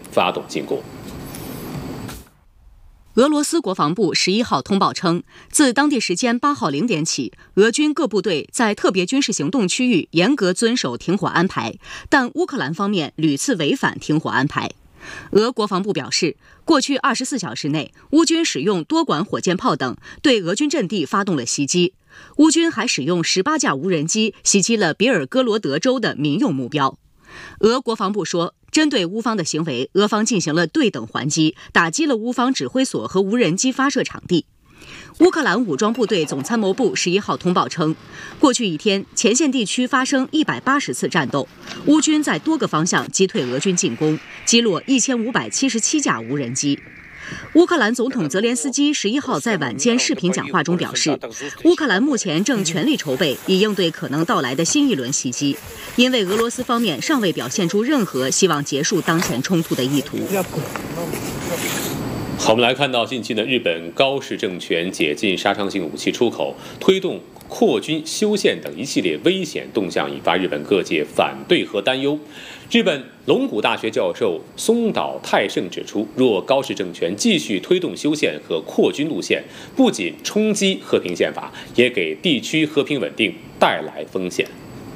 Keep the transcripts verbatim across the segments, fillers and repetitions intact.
发动进攻。 俄罗斯国防部十一号通报称，自当地时间八号零点起，俄军各部队在特别军事行动区域严格遵守停火安排，但乌克兰方面屡次违反停火安排。俄国防部表示，过去二十四小时内，乌军使用多管火箭炮等对俄军阵地发动了袭击。乌军还使用十八架无人机袭击了别尔哥罗德州的民用目标。俄国防部说，针对乌方的行为，俄方进行了对等还击，打击了乌方指挥所和无人机发射场地。乌克兰武装部队总参谋部十一号通报称，过去一天，前线地区发生一百八十次战斗，乌军在多个方向击退俄军进攻，击落一千五百七十七架无人机。乌克兰总统泽连斯基十一号在晚间视频讲话中表示，乌克兰目前正全力筹备，以应对可能到来的新一轮袭击，因为俄罗斯方面尚未表现出任何希望结束当前冲突的意图。 好，我们来看到近期呢，日本高市政权解禁杀伤性武器出口，推动扩军修宪等一系列危险动向，引发日本各界反对和担忧。日本龙谷大学教授松岛泰盛指出，若高市政权继续推动修宪和扩军路线，不仅冲击和平宪法，也给地区和平稳定带来风险。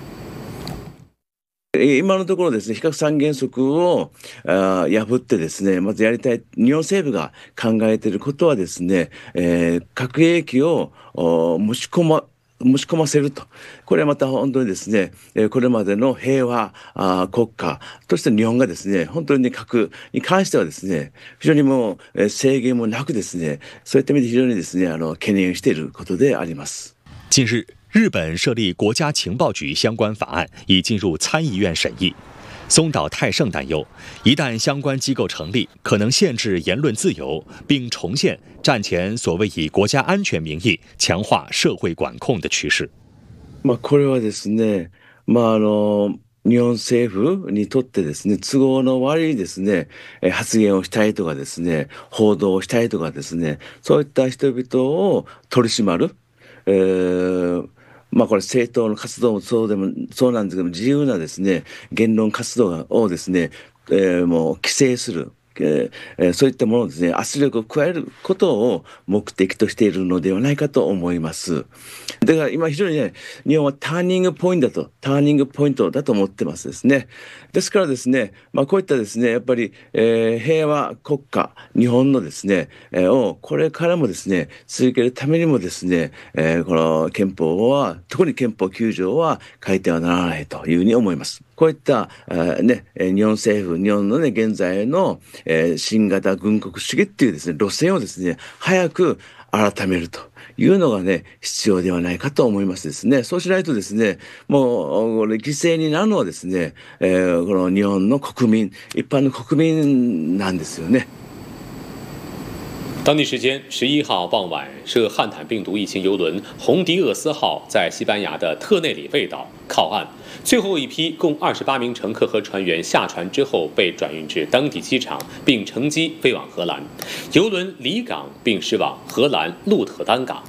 今のところですね、非核三原則を破ってですね、まずやりたい日本政府が考えていることはですね、えー、核兵器を持ち込ま持ち込ませると。これはまた本当にですね、これまでの平和国家として日本がですね、本当に核に関してはですね、非常にもう制限もなくですね、そういった意味で非常にですね、あの懸念していることであります。 近日，日本设立国家情报局相关法案已进入参议院审议。松岛泰盛担忧，一旦相关机构成立，可能限制言论自由，并重现战前所谓以国家安全名義強化社會管控的趨勢。 まあこれはですね、まああの日本政府にとってですね、都合の悪いですね、発言をしたいとかですね、報道をしたいとかですね、そういった人々を取り締まる。えーまあこれ政党の活動もそうでもそうなんですけども、自由なですね言論活動をですね、えー、もう規制する、えー、そういったものをですね圧力を加えることを目的としているのではないかと思います。だから今非常にね、日本はターニングポイントだとターニングポイントだと思ってますですね。ですからですね、まあこういったですねやっぱり、えー、平和国家日本のですね、えー、をこれからもですね続けるためにもですね、えー、この憲法は特に憲法きゅう条は変えてはならないというふうに思います。こういった、えー、ね日本政府日本のね現在の、えー、新型軍国主義っていうですね路線をですね早く改めるというのがね必要ではないかと思いますですね。そうしないとですね、もう犠牲になるのはですね、えー、この日本の国民一般の国民なんですよね。 当地时间十一号傍晚，涉汉坦病毒疫情邮轮红迪厄斯号在西班牙的特内里费岛靠岸，最后一批共二十八名乘客和船员下船之后被转运至当地机场，并乘机飞往荷兰。邮轮离港并驶往荷兰鹿特丹港。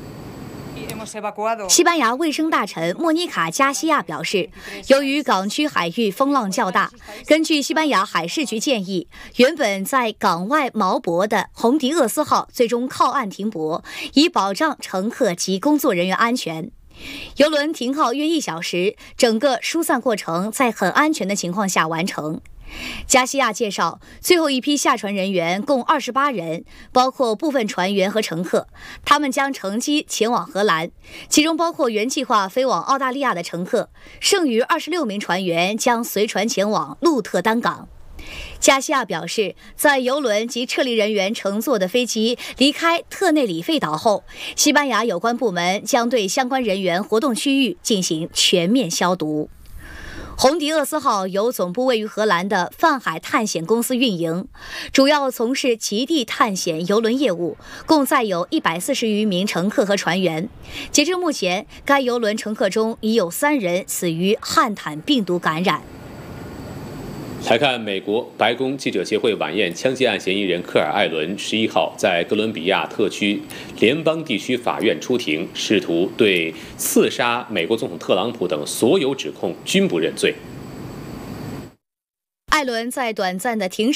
西班牙卫生大臣莫妮卡·加西亚表示，由于港区海域风浪较大，根据西班牙海事局建议，原本在港外锚泊的红迪厄斯号最终靠岸停泊，以保障乘客及工作人员安全。邮轮停靠约一小时，整个疏散过程在很安全的情况下完成。加西亚介绍，最后一批下船人员共二十八人，包括部分船员和乘客，他们将乘机前往荷兰，其中包括原计划飞往澳大利亚的乘客，剩余二十六名船员将随船前往鹿特丹港。加西亚表示，在邮轮及撤离人员乘坐的飞机离开特内里费岛后，西班牙有关部门将对相关人员活动区域进行全面消毒。红迪厄斯号由总部位于荷兰的泛海探险公司运营，主要从事极地探险邮轮业务，共载有一百四十余名乘客和船员。截至目前，该邮轮乘客中已有三人死于汉坦病毒感染。 来看美国白宫记者协会晚宴枪击案嫌疑人科尔·艾伦十一号在哥伦比亚特区联邦地区法院出庭，试图对刺杀美国总统特朗普等所有指控均不认罪。 艾伦在短暂的庭